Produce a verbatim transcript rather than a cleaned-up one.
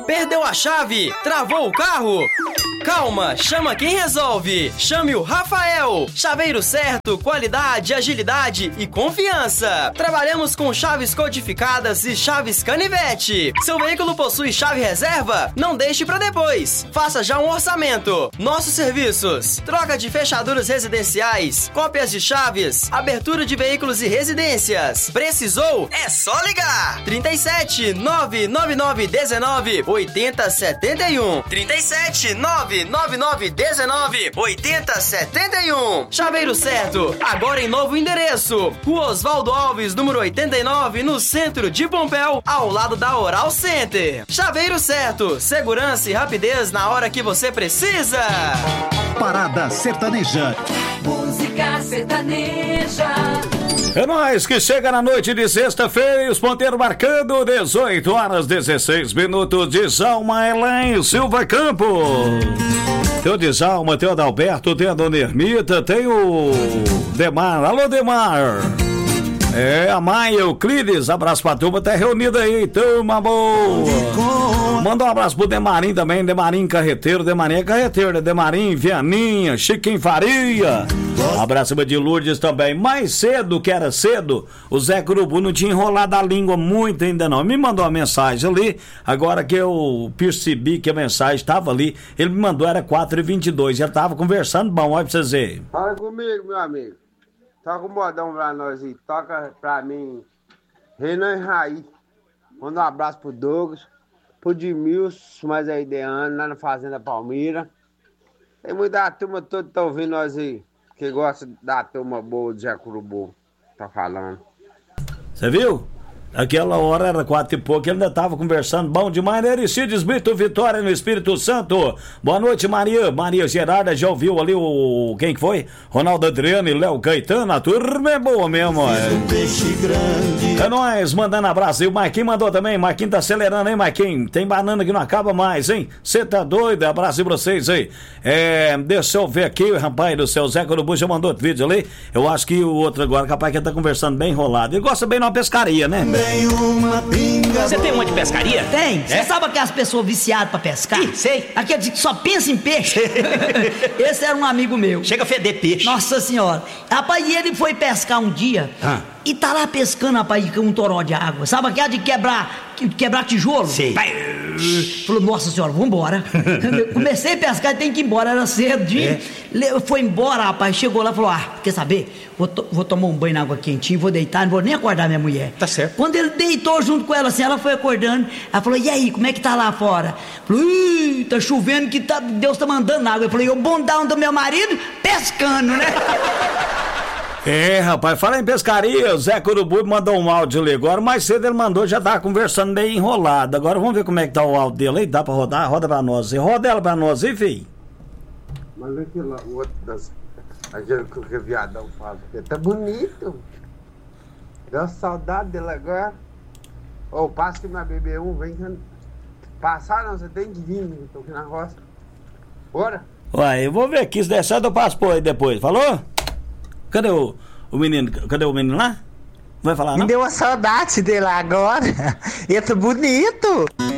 Perdeu a chave? Travou o carro? Calma, chama quem resolve. Chame o Rafael. Chaveiro certo, qualidade, agilidade e confiança. Trabalhamos com chaves codificadas e chaves canivete. Seu veículo possui chave reserva? Não deixe para depois. Faça já um orçamento. Nossos serviços: troca de fechaduras residenciais, cópias de chaves, abertura de veículos e residências. Precisou? É só ligar. trinta e sete, nove nove nove dezenove, oitenta setenta e um. trinta e sete, nove nove nove dezenove, oitenta setenta e um. Chaveiro certo, agora em novo endereço. Rua Oswaldo Alves, número oitenta e nove, no centro de Pompéu, ao lado da Oral Center. Chaveiro certo, segurança e rapidez na hora que você precisa. Parada Sertaneja. Música sertaneja. É nóis que chega na noite de sexta-feira e os ponteiros marcando dezoito horas dezesseis minutos. Djalma Elaine Silva Campos. Tem o Djalma, tem o Adalberto, tem a Dona Ermita, tem o Demar. Alô, Demar. É, a Maia, o Euclides, abraço pra turma, tá reunida aí, turma boa. Manda um abraço pro Demarim também, Demarim Carreteiro, Demarim é carreteiro, né? Demarim, Vianinha, Chiquinho Faria. Um abraço de Lourdes também. Mais cedo, que era cedo, o Zé Curubu não tinha enrolado a língua muito ainda não. Me mandou uma mensagem ali, agora que eu percebi que a mensagem estava ali, ele me mandou, era quatro e vinte e dois, já tava conversando bom, olha pra vocês verem. Fala comigo, meu amigo. Toca um modão pra nós aí. Toca pra mim Renan e Raí. Manda um abraço pro Douglas, pro Dimilson, mais a Ideana, lá na Fazenda Palmira. Tem muita turma toda que tá ouvindo nós aí, que gosta da turma boa de Jacurubu. Tá falando. Você viu? Aquela hora era quatro e pouco, ele ainda tava conversando bom demais, né? Ericides Brito, Vitória no Espírito Santo. Boa noite, Maria. Maria Gerarda, já ouviu ali o... quem que foi? Ronaldo Adriano e Léo Caetano, a turma é boa mesmo, é. Um peixe grande. É nóis, mandando abraço. E o Marquinhos mandou também, Marquinhos tá acelerando, hein, Marquinhos? Tem banana que não acaba mais, hein? Você tá doido? Abraço pra vocês aí. É, deixa eu ver aqui, rapaz do céu, Zé Corubu já mandou outro vídeo ali. Eu acho que o outro agora, capaz que ele tá conversando bem enrolado. Ele gosta bem de uma pescaria, né? Uma pinga. Você tem uma de pescaria? Tem. Você É? sabe aquelas pessoas viciadas pra pescar? Ih, sei. Aqueles que só pensam em peixe. Esse era um amigo meu. Chega a feder peixe. Nossa senhora. Rapaz, e ele foi pescar um dia Ah. e tá lá pescando, rapaz, com um toró de água. Sabe aquela de quebrar, que- quebrar tijolo? Sei. Vai. Falou, nossa senhora, vambora. Comecei a pescar e tem que ir embora, era cedinho. É. Le- Foi embora, rapaz, chegou lá e falou, ah, quer saber? Vou, to- vou tomar um banho na água quentinha, vou deitar, não vou nem acordar minha mulher. Tá certo. Quando ele deitou junto com ela, assim, ela foi acordando. Ela falou, e aí, como é que tá lá fora? Falou, ih, tá chovendo que tá, Deus tá mandando água. Eu falei, o bondão do meu marido pescando, né? É, rapaz, fala em pescaria, o Zé Curubu mandou um áudio ali agora, mais cedo ele mandou, já tava conversando meio enrolado. Agora vamos ver como é que tá o áudio dele aí, dá pra rodar? Roda pra nós aí, roda ela pra nós aí, filho. Mas aquele lá, o outro das. Aquele que o viadão fala. Tá bonito. Deu saudade dele agora. Ô, passa aqui na B B um, vem. Passar não, você tem que vir, eu tô aqui na roça. Bora. Uai, eu vou ver aqui, se der certo eu passo por aí depois, falou? Cadê o, o menino, cadê o menino lá? Vai falar não? Me deu uma saudade dele agora. Ele tá bonito.